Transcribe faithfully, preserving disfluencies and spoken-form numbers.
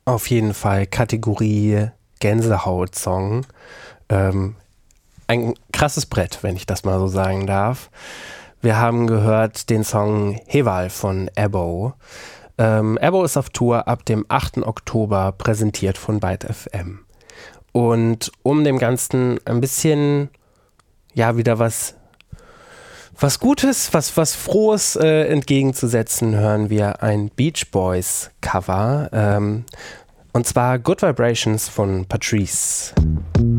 Auf jeden Fall Kategorie Gänsehaut-Song. Ähm, ein krasses Brett, wenn ich das mal so sagen darf. Wir haben gehört den Song Heval von Ebo. Ähm, Ebo ist auf Tour ab dem achten Oktober, präsentiert von Byte F M. Und um dem Ganzen ein bisschen, ja, wieder was, was Gutes, was, was Frohes äh, entgegenzusetzen, hören wir ein Beach Boys Cover. Ähm, und zwar Good Vibrations von Patrice.